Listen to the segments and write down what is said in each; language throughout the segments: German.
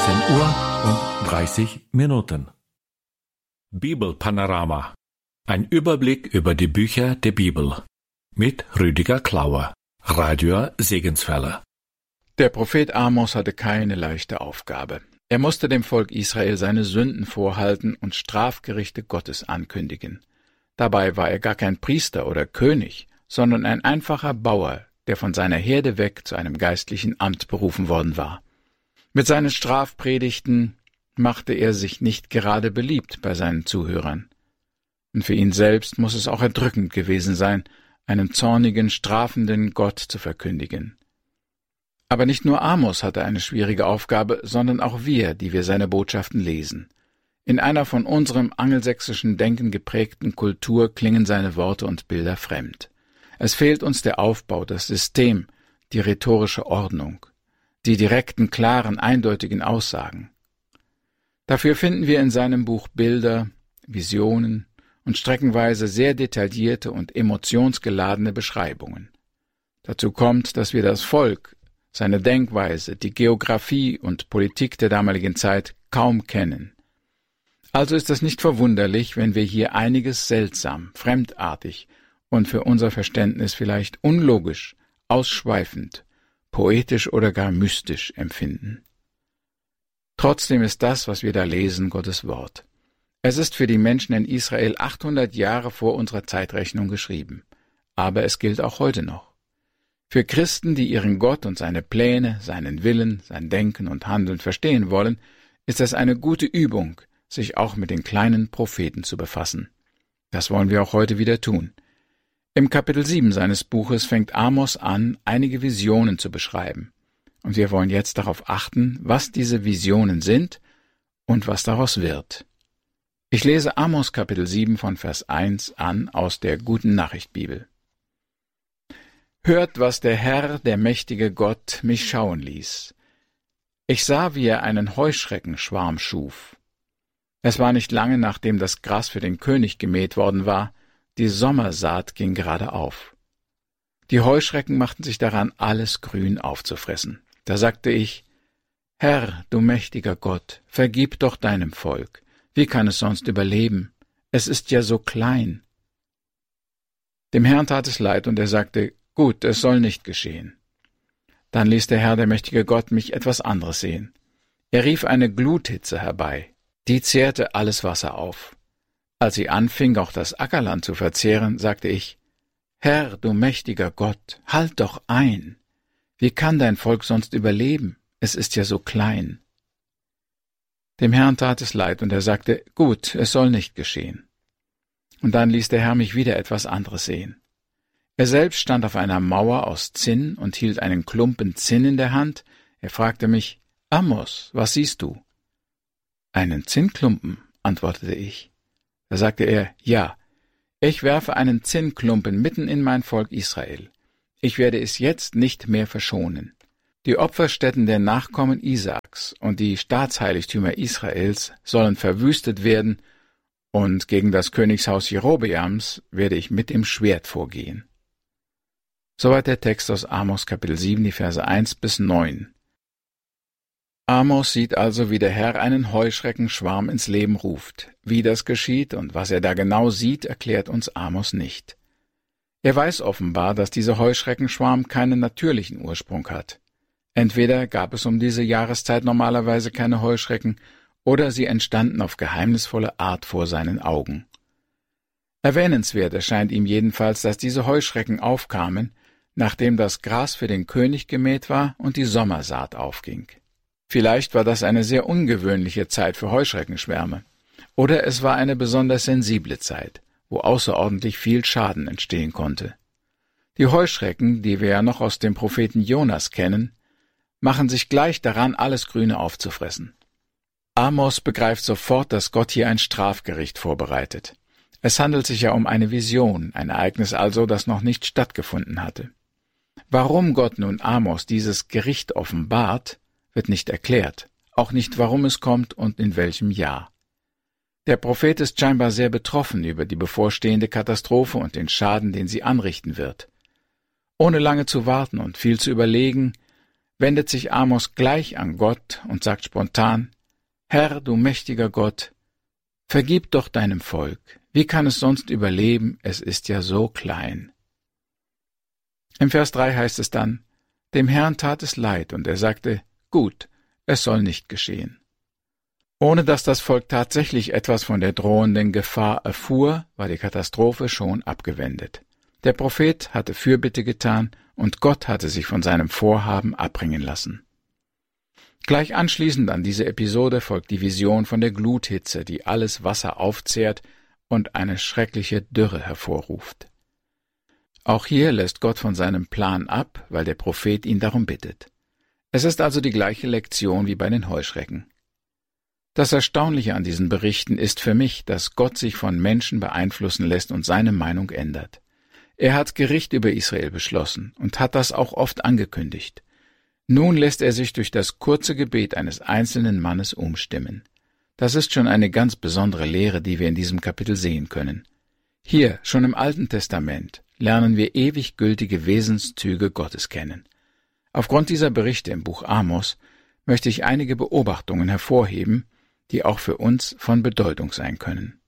16:30 Bibelpanorama. Ein Überblick über die Bücher der Bibel. Mit Rüdiger Klauer. Radio Segenswelle. Der Prophet Amos hatte keine leichte Aufgabe. Er musste dem Volk Israel seine Sünden vorhalten und Strafgerichte Gottes ankündigen. Dabei war er gar kein Priester oder König, sondern ein einfacher Bauer, der von seiner Herde weg zu einem geistlichen Amt berufen worden war. Mit seinen Strafpredigten machte er sich nicht gerade beliebt bei seinen Zuhörern. Und für ihn selbst muss es auch erdrückend gewesen sein, einen zornigen, strafenden Gott zu verkündigen. Aber nicht nur Amos hatte eine schwierige Aufgabe, sondern auch wir, die wir seine Botschaften lesen. In einer von unserem angelsächsischen Denken geprägten Kultur klingen seine Worte und Bilder fremd. Es fehlt uns der Aufbau, das System, die rhetorische Ordnung, die direkten, klaren, eindeutigen Aussagen. Dafür finden wir in seinem Buch Bilder, Visionen und streckenweise sehr detaillierte und emotionsgeladene Beschreibungen. Dazu kommt, dass wir das Volk, seine Denkweise, die Geografie und Politik der damaligen Zeit kaum kennen. Also ist es nicht verwunderlich, wenn wir hier einiges seltsam, fremdartig und für unser Verständnis vielleicht unlogisch, ausschweifend, poetisch oder gar mystisch empfinden. Trotzdem ist das, was wir da lesen, Gottes Wort. Es ist für die Menschen in Israel 800 Jahre vor unserer Zeitrechnung geschrieben, aber es gilt auch heute noch. Für Christen, die ihren Gott und seine Pläne, seinen Willen, sein Denken und Handeln verstehen wollen, ist es eine gute Übung, sich auch mit den kleinen Propheten zu befassen. Das wollen wir auch heute wieder tun. Im Kapitel 7 seines Buches fängt Amos an, einige Visionen zu beschreiben. Und wir wollen jetzt darauf achten, was diese Visionen sind und was daraus wird. Ich lese Amos Kapitel 7 von Vers 1 an aus der Guten Nachricht Bibel. Hört, was der Herr, der mächtige Gott, mich schauen ließ. Ich sah, wie er einen Heuschreckenschwarm schuf. Es war nicht lange, nachdem das Gras für den König gemäht worden war, die Sommersaat ging gerade auf. Die Heuschrecken machten sich daran, alles Grün aufzufressen. Da sagte ich, Herr, du mächtiger Gott, vergib doch deinem Volk. Wie kann es sonst überleben? Es ist ja so klein. Dem Herrn tat es leid, und er sagte, gut, es soll nicht geschehen. Dann ließ der Herr, der mächtige Gott, mich etwas anderes sehen. Er rief eine Gluthitze herbei, die zehrte alles Wasser auf. Als sie anfing, auch das Ackerland zu verzehren, sagte ich, Herr, du mächtiger Gott, halt doch ein. Wie kann dein Volk sonst überleben? Es ist ja so klein. Dem Herrn tat es leid, und er sagte, gut, es soll nicht geschehen. Und dann ließ der Herr mich wieder etwas anderes sehen. Er selbst stand auf einer Mauer aus Zinn und hielt einen Klumpen Zinn in der Hand. Er fragte mich, Amos, was siehst du? Einen Zinnklumpen, antwortete ich. Da sagte er, ja, ich werfe einen Zinnklumpen mitten in mein Volk Israel. Ich werde es jetzt nicht mehr verschonen. Die Opferstätten der Nachkommen Isaaks und die Staatsheiligtümer Israels sollen verwüstet werden, und gegen das Königshaus Jerobeams werde ich mit dem Schwert vorgehen. Soweit der Text aus Amos Kapitel 7, die Verse 1 bis 9. Amos sieht also, wie der Herr einen Heuschreckenschwarm ins Leben ruft. Wie das geschieht und was er da genau sieht, erklärt uns Amos nicht. Er weiß offenbar, dass dieser Heuschreckenschwarm keinen natürlichen Ursprung hat. Entweder gab es um diese Jahreszeit normalerweise keine Heuschrecken, oder sie entstanden auf geheimnisvolle Art vor seinen Augen. Erwähnenswert erscheint ihm jedenfalls, dass diese Heuschrecken aufkamen, nachdem das Gras für den König gemäht war und die Sommersaat aufging. Vielleicht war das eine sehr ungewöhnliche Zeit für Heuschreckenschwärme, oder es war eine besonders sensible Zeit, wo außerordentlich viel Schaden entstehen konnte. Die Heuschrecken, die wir ja noch aus dem Propheten Jonas kennen, machen sich gleich daran, alles Grüne aufzufressen. Amos begreift sofort, dass Gott hier ein Strafgericht vorbereitet. Es handelt sich ja um eine Vision, ein Ereignis also, das noch nicht stattgefunden hatte. Warum Gott nun Amos dieses Gericht offenbart, wird nicht erklärt, auch nicht, warum es kommt und in welchem Jahr. Der Prophet ist scheinbar sehr betroffen über die bevorstehende Katastrophe und den Schaden, den sie anrichten wird. Ohne lange zu warten und viel zu überlegen, wendet sich Amos gleich an Gott und sagt spontan: Herr, du mächtiger Gott, vergib doch deinem Volk. Wie kann es sonst überleben? Es ist ja so klein. Im Vers 3 heißt es dann: Dem Herrn tat es leid, und er sagte: Gut, es soll nicht geschehen. Ohne dass das Volk tatsächlich etwas von der drohenden Gefahr erfuhr, war die Katastrophe schon abgewendet. Der Prophet hatte Fürbitte getan, und Gott hatte sich von seinem Vorhaben abbringen lassen. Gleich anschließend an diese Episode folgt die Vision von der Gluthitze, die alles Wasser aufzehrt und eine schreckliche Dürre hervorruft. Auch hier lässt Gott von seinem Plan ab, weil der Prophet ihn darum bittet. Es ist also die gleiche Lektion wie bei den Heuschrecken. Das Erstaunliche an diesen Berichten ist für mich, dass Gott sich von Menschen beeinflussen lässt und seine Meinung ändert. Er hat Gericht über Israel beschlossen und hat das auch oft angekündigt. Nun lässt er sich durch das kurze Gebet eines einzelnen Mannes umstimmen. Das ist schon eine ganz besondere Lehre, die wir in diesem Kapitel sehen können. Hier, schon im Alten Testament, lernen wir ewig gültige Wesenszüge Gottes kennen. Aufgrund dieser Berichte im Buch Amos möchte ich einige Beobachtungen hervorheben, die auch für uns von Bedeutung sein können.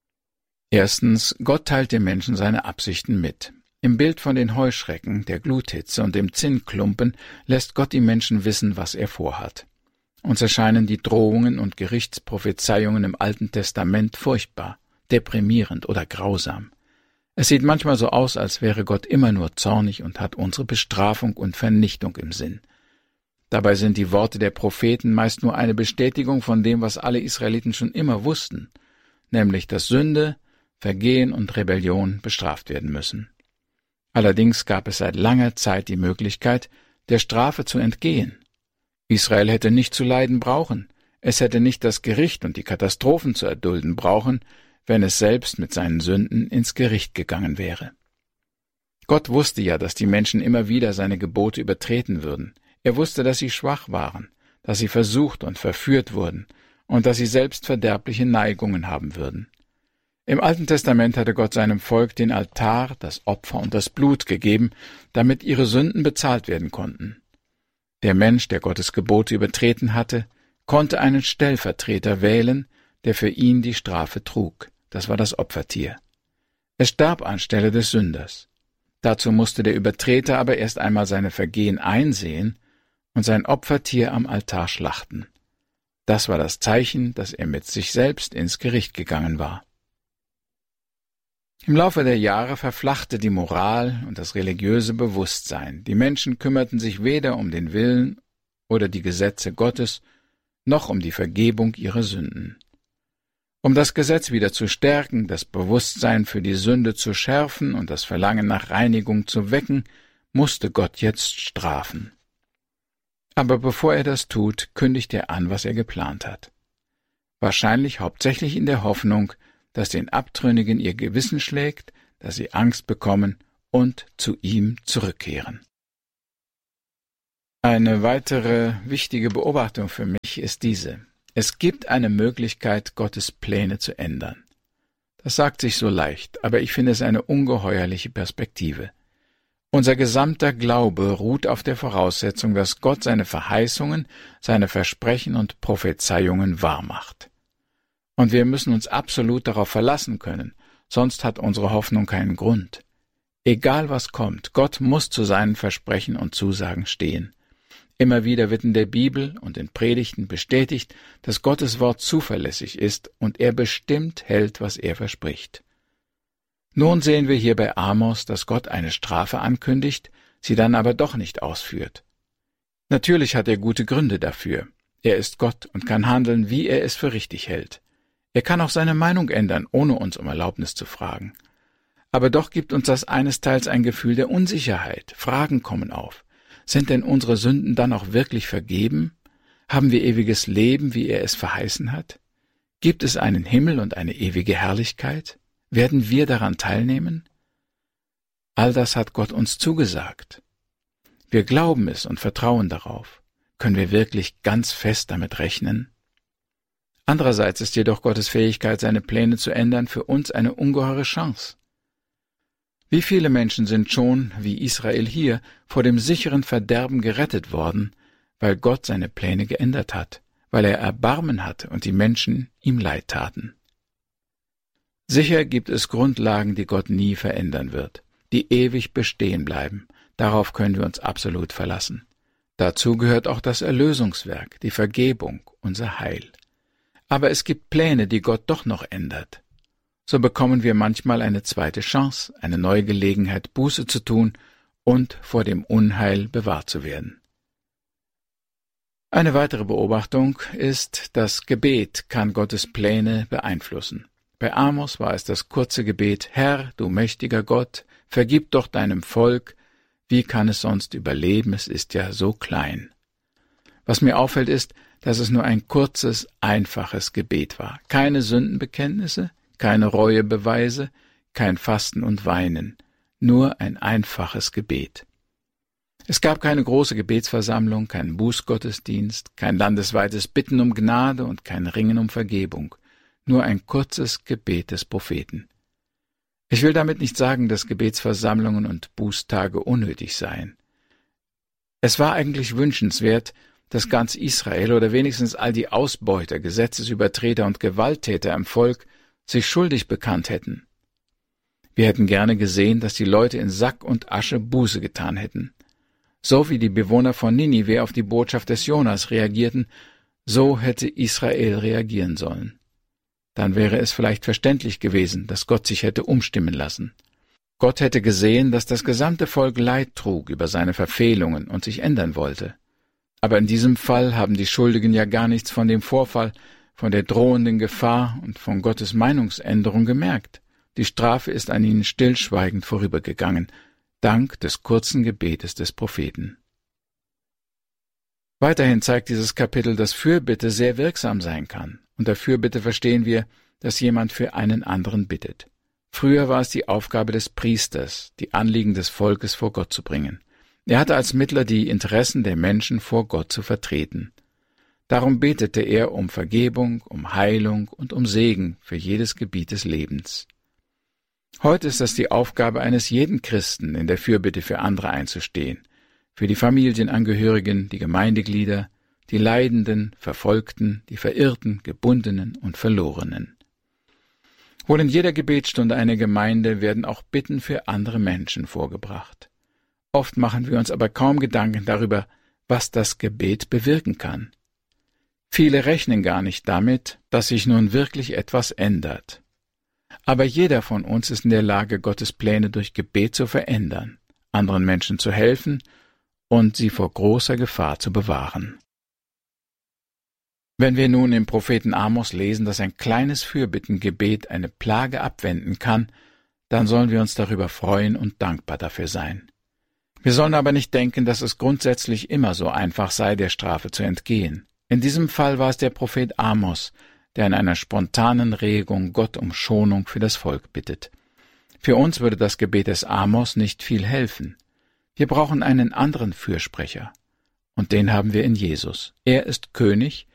Erstens, Gott teilt dem Menschen seine Absichten mit. Im Bild von den Heuschrecken, der Gluthitze und dem Zinnklumpen lässt Gott die Menschen wissen, was er vorhat. Uns erscheinen die Drohungen und Gerichtsprophezeiungen im Alten Testament furchtbar, deprimierend oder grausam. Es sieht manchmal so aus, als wäre Gott immer nur zornig und hat unsere Bestrafung und Vernichtung im Sinn. Dabei sind die Worte der Propheten meist nur eine Bestätigung von dem, was alle Israeliten schon immer wussten, nämlich dass Sünde, Vergehen und Rebellion bestraft werden müssen. Allerdings gab es seit langer Zeit die Möglichkeit, der Strafe zu entgehen. Israel hätte nicht zu leiden brauchen, es hätte nicht das Gericht und die Katastrophen zu erdulden brauchen, wenn es selbst mit seinen Sünden ins Gericht gegangen wäre. Gott wusste ja, dass die Menschen immer wieder seine Gebote übertreten würden. Er wusste, dass sie schwach waren, dass sie versucht und verführt wurden und dass sie selbst verderbliche Neigungen haben würden. Im Alten Testament hatte Gott seinem Volk den Altar, das Opfer und das Blut gegeben, damit ihre Sünden bezahlt werden konnten. Der Mensch, der Gottes Gebote übertreten hatte, konnte einen Stellvertreter wählen, der für ihn die Strafe trug. Das war das Opfertier. Es starb anstelle des Sünders. Dazu musste der Übertreter aber erst einmal seine Vergehen einsehen und sein Opfertier am Altar schlachten. Das war das Zeichen, dass er mit sich selbst ins Gericht gegangen war. Im Laufe der Jahre verflachte die Moral und das religiöse Bewusstsein. Die Menschen kümmerten sich weder um den Willen oder die Gesetze Gottes, noch um die Vergebung ihrer Sünden. Um das Gesetz wieder zu stärken, das Bewusstsein für die Sünde zu schärfen und das Verlangen nach Reinigung zu wecken, musste Gott jetzt strafen. Aber bevor er das tut, kündigt er an, was er geplant hat. Wahrscheinlich hauptsächlich in der Hoffnung, dass den Abtrünnigen ihr Gewissen schlägt, dass sie Angst bekommen und zu ihm zurückkehren. Eine weitere wichtige Beobachtung für mich ist diese: Es gibt eine Möglichkeit, Gottes Pläne zu ändern. Das sagt sich so leicht, aber ich finde es eine ungeheuerliche Perspektive. Unser gesamter Glaube ruht auf der Voraussetzung, dass Gott seine Verheißungen, seine Versprechen und Prophezeiungen wahrmacht. Und wir müssen uns absolut darauf verlassen können, sonst hat unsere Hoffnung keinen Grund. Egal was kommt, Gott muss zu seinen Versprechen und Zusagen stehen. Immer wieder wird in der Bibel und in Predigten bestätigt, dass Gottes Wort zuverlässig ist und er bestimmt hält, was er verspricht. Nun sehen wir hier bei Amos, dass Gott eine Strafe ankündigt, sie dann aber doch nicht ausführt. Natürlich hat er gute Gründe dafür. Er ist Gott und kann handeln, wie er es für richtig hält. Er kann auch seine Meinung ändern, ohne uns um Erlaubnis zu fragen. Aber doch gibt uns das einesteils ein Gefühl der Unsicherheit. Fragen kommen auf. Sind denn unsere Sünden dann auch wirklich vergeben? Haben wir ewiges Leben, wie er es verheißen hat? Gibt es einen Himmel und eine ewige Herrlichkeit? Werden wir daran teilnehmen? All das hat Gott uns zugesagt. Wir glauben es und vertrauen darauf. Können wir wirklich ganz fest damit rechnen? Andererseits ist jedoch Gottes Fähigkeit, seine Pläne zu ändern, für uns eine ungeheure Chance. Wie viele Menschen sind schon, wie Israel hier, vor dem sicheren Verderben gerettet worden, weil Gott seine Pläne geändert hat, weil er Erbarmen hatte und die Menschen ihm leid taten. Sicher gibt es Grundlagen, die Gott nie verändern wird, die ewig bestehen bleiben. Darauf können wir uns absolut verlassen. Dazu gehört auch das Erlösungswerk, die Vergebung, unser Heil. Aber es gibt Pläne, die Gott doch noch ändert. So bekommen wir manchmal eine zweite Chance, eine neue Gelegenheit, Buße zu tun und vor dem Unheil bewahrt zu werden. Eine weitere Beobachtung ist, das Gebet kann Gottes Pläne beeinflussen. Bei Amos war es das kurze Gebet: Herr, du mächtiger Gott, vergib doch deinem Volk, wie kann es sonst überleben, es ist ja so klein. Was mir auffällt ist, dass es nur ein kurzes, einfaches Gebet war. Keine Sündenbekenntnisse, keine Reuebeweise, kein Fasten und Weinen, nur ein einfaches Gebet. Es gab keine große Gebetsversammlung, keinen Bußgottesdienst, kein landesweites Bitten um Gnade und kein Ringen um Vergebung, nur ein kurzes Gebet des Propheten. Ich will damit nicht sagen, dass Gebetsversammlungen und Bußtage unnötig seien. Es war eigentlich wünschenswert, dass ganz Israel oder wenigstens all die Ausbeuter, Gesetzesübertreter und Gewalttäter im Volk sich schuldig bekannt hätten. Wir hätten gerne gesehen, dass die Leute in Sack und Asche Buße getan hätten. So wie die Bewohner von Ninive auf die Botschaft des Jonas reagierten, so hätte Israel reagieren sollen. Dann wäre es vielleicht verständlich gewesen, dass Gott sich hätte umstimmen lassen. Gott hätte gesehen, dass das gesamte Volk Leid trug über seine Verfehlungen und sich ändern wollte. Aber in diesem Fall haben die Schuldigen ja gar nichts von dem Vorfall, von der drohenden Gefahr und von Gottes Meinungsänderung gemerkt. Die Strafe ist an ihnen stillschweigend vorübergegangen, dank des kurzen Gebetes des Propheten. Weiterhin zeigt dieses Kapitel, dass Fürbitte sehr wirksam sein kann. Unter Fürbitte verstehen wir, dass jemand für einen anderen bittet. Früher war es die Aufgabe des Priesters, die Anliegen des Volkes vor Gott zu bringen. Er hatte als Mittler die Interessen der Menschen vor Gott zu vertreten. Darum betete er um Vergebung, um Heilung und um Segen für jedes Gebiet des Lebens. Heute ist das die Aufgabe eines jeden Christen, in der Fürbitte für andere einzustehen, für die Familienangehörigen, die Gemeindeglieder, die Leidenden, Verfolgten, die Verirrten, Gebundenen und Verlorenen. Wohl in jeder Gebetsstunde einer Gemeinde werden auch Bitten für andere Menschen vorgebracht. Oft machen wir uns aber kaum Gedanken darüber, was das Gebet bewirken kann. Viele rechnen gar nicht damit, dass sich nun wirklich etwas ändert. Aber jeder von uns ist in der Lage, Gottes Pläne durch Gebet zu verändern, anderen Menschen zu helfen und sie vor großer Gefahr zu bewahren. Wenn wir nun im Propheten Amos lesen, dass ein kleines Fürbittengebet eine Plage abwenden kann, dann sollen wir uns darüber freuen und dankbar dafür sein. Wir sollen aber nicht denken, dass es grundsätzlich immer so einfach sei, der Strafe zu entgehen. In diesem Fall war es der Prophet Amos, der in einer spontanen Regung Gott um Schonung für das Volk bittet. Für uns würde das Gebet des Amos nicht viel helfen. Wir brauchen einen anderen Fürsprecher. Und den haben wir in Jesus. Er ist König,